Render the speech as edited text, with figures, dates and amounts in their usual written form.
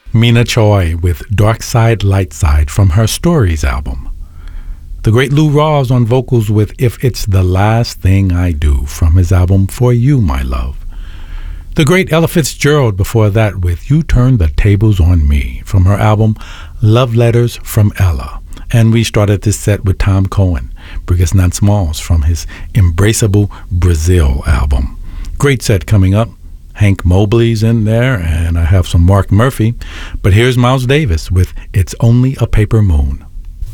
Mina Choi with Dark Side, Light Side from her Stories album. The great Lou Rawls on vocals with If It's the Last Thing I Do from his album For You, My Love. The great Ella Fitzgerald before that with You Turn the Tables on Me from her album Love Letters from Ella. And we started this set with Tom Cohen, Brigus Non Smalls from his Embraceable Brazil album. Great set coming up. Hank Mobley's in there, and I have some Mark Murphy. But here's Miles Davis with It's Only a Paper Moon.